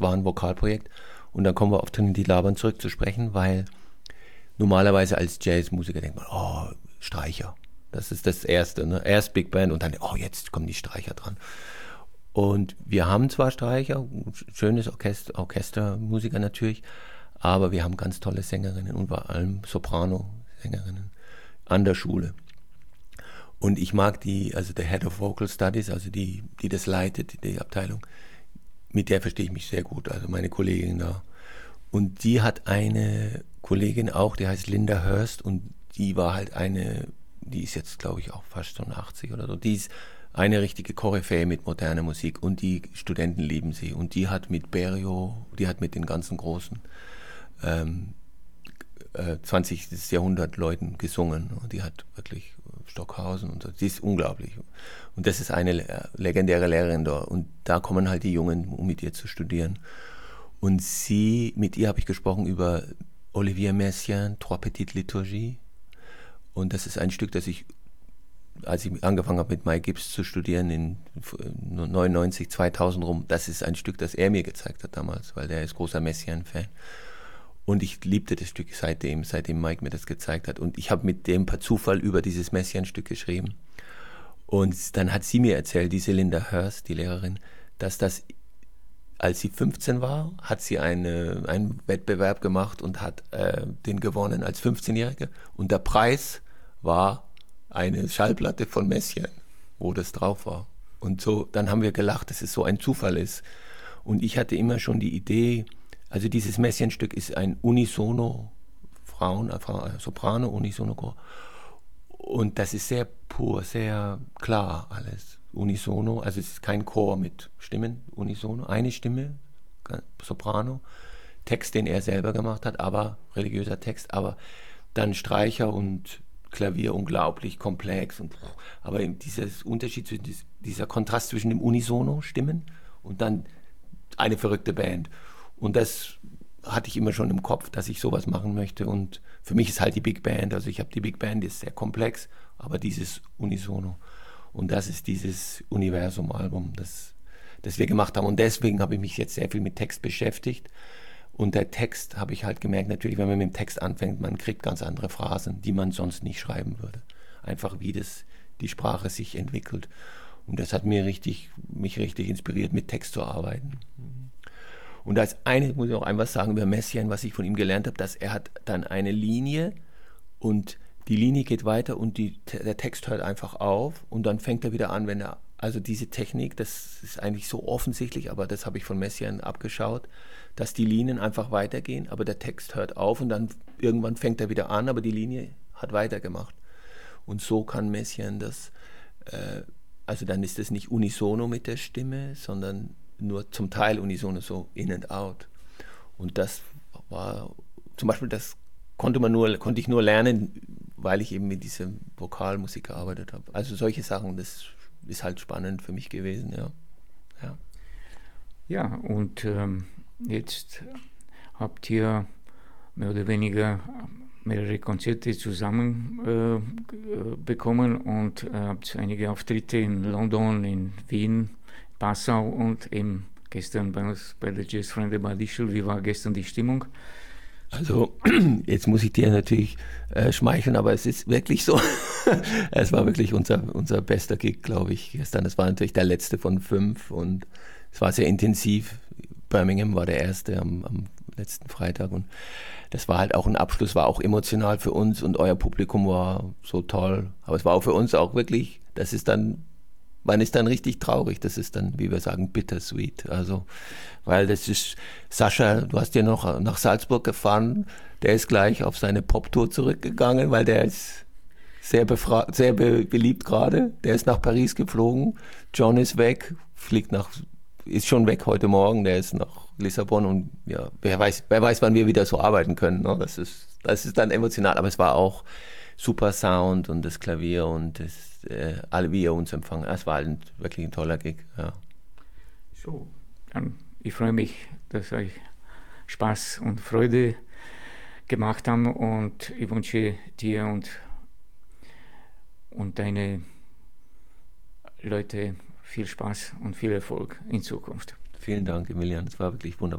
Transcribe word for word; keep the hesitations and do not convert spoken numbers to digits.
war ein Vokalprojekt. Und dann kommen wir auf Trinity Laban zurück zu sprechen, weil normalerweise als Jazzmusiker denkt man, oh, Streicher. Das ist das Erste, ne? Erst Big Band und dann, oh, jetzt kommen die Streicher dran. Und wir haben zwar Streicher, schönes Orchester, Orchestermusiker natürlich, aber wir haben ganz tolle Sängerinnen und vor allem Soprano-Sängerinnen an der Schule. Und ich mag die, also der Head of Vocal Studies, also die, die das leitet, die Abteilung, mit der verstehe ich mich sehr gut, also meine Kollegin da. Und die hat eine Kollegin auch, die heißt Linda Hurst und die war halt eine, die ist jetzt glaube ich auch fast schon achtzig oder so, die ist eine richtige Koryphäe mit moderner Musik und die Studenten lieben sie. Und die hat mit Berio, die hat mit den ganzen großen ähm, äh, zwanzigsten Jahrhundert Leuten gesungen. Und die hat wirklich Stockhausen und so. Die ist unglaublich. Und das ist eine legendäre Lehrerin da. Und da kommen halt die Jungen, um mit ihr zu studieren. Und sie, mit ihr habe ich gesprochen über Olivier Messiaen, Trois Petites Liturgies. Und das ist ein Stück, das ich, als ich angefangen habe mit Mike Gibbs zu studieren in neunundneunzig, zweitausend rum, das ist ein Stück, das er mir gezeigt hat damals, weil der ist großer Messiaen-Fan. Und ich liebte das Stück seitdem, seitdem Mike mir das gezeigt hat. Und ich habe mit dem per Zufall über dieses Messiaen-Stück geschrieben. Und dann hat sie mir erzählt, diese Linda Hurst, die Lehrerin, dass das, als sie fünfzehn war, hat sie eine, einen Wettbewerb gemacht und hat äh, den gewonnen als fünfzehnjährige. Und der Preis war eine Schallplatte von Messiaen, wo das drauf war. Und so, dann haben wir gelacht, dass es so ein Zufall ist. Und ich hatte immer schon die Idee, also dieses Messiaen-Stück ist ein Unisono, Frauen, äh, Soprano, Unisono-Chor. Und das ist sehr pur, sehr klar alles. Unisono, also es ist kein Chor mit Stimmen, Unisono, eine Stimme, Soprano, Text, den er selber gemacht hat, aber religiöser Text, aber dann Streicher und Klavier unglaublich komplex. Und, aber dieser Unterschied, zwischen dieser Kontrast zwischen dem Unisono-Stimmen und dann eine verrückte Band. Und das hatte ich immer schon im Kopf, dass ich sowas machen möchte. Und für mich ist halt die Big Band, also ich habe die Big Band, die ist sehr komplex, aber dieses Unisono. Und das ist dieses Universum-Album, das, das wir gemacht haben. Und deswegen habe ich mich jetzt sehr viel mit Text beschäftigt. Und der Text, habe ich halt gemerkt, natürlich, wenn man mit dem Text anfängt, man kriegt ganz andere Phrasen, die man sonst nicht schreiben würde. Einfach wie das, die Sprache sich entwickelt. Und das hat mir richtig, mich richtig inspiriert, mit Text zu arbeiten. Und als eine, muss ich auch einmal sagen über Messiaen, was ich von ihm gelernt habe, dass er hat dann eine Linie und die Linie geht weiter und die, der Text hört einfach auf und dann fängt er wieder an, wenn er, also diese Technik, das ist eigentlich so offensichtlich, aber das habe ich von Messiaen abgeschaut, dass die Linien einfach weitergehen, aber der Text hört auf und dann irgendwann fängt er wieder an, aber die Linie hat weitergemacht. Und so kann Messiaen das, äh, also dann ist es nicht unisono mit der Stimme, sondern nur zum Teil unisono, so in and out. Und das war, zum Beispiel, das konnte man nur, konnte ich nur lernen, weil ich eben mit dieser Vokalmusik gearbeitet habe. Also solche Sachen, das ist halt spannend für mich gewesen, ja. Ja, ja und ähm, jetzt habt ihr mehr oder weniger mehrere Konzerte zusammen äh, bekommen und äh, habt einige Auftritte in London, in Wien, Passau und eben gestern bei uns bei der Jazzfreunde Bad Ischl. Wie war gestern die Stimmung? Also, jetzt muss ich dir natürlich äh, schmeicheln, aber es ist wirklich so. Es war wirklich unser, unser bester Gig, glaube ich, gestern. Es war natürlich der letzte von fünf und es war sehr intensiv. Birmingham war der erste am, am letzten Freitag und das war halt auch ein Abschluss, war auch emotional für uns und euer Publikum war so toll. Aber es war auch für uns auch wirklich, das ist dann, man ist dann richtig traurig, das ist dann, wie wir sagen, bittersweet. Also, weil das ist, Sascha, du hast ja noch nach Salzburg gefahren, der ist gleich auf seine Poptour zurückgegangen, weil der ist sehr, befra- sehr be- beliebt gerade. Der ist nach Paris geflogen, John ist weg, fliegt nach, ist schon weg heute Morgen, der ist nach Lissabon und ja, wer weiß, wer weiß, wann wir wieder so arbeiten können. Ne? Das ist, das ist dann emotional, aber es war auch super Sound und das Klavier und das, äh, alle, wie ihr uns empfangen. Es war ein, wirklich ein toller Gig. Ja. So, dann ich freue mich, dass euch Spaß und Freude gemacht haben und ich wünsche dir und, und deine Leute viel Spaß und viel Erfolg in Zukunft. Vielen Dank, Emilian. Es war wirklich wunderbar.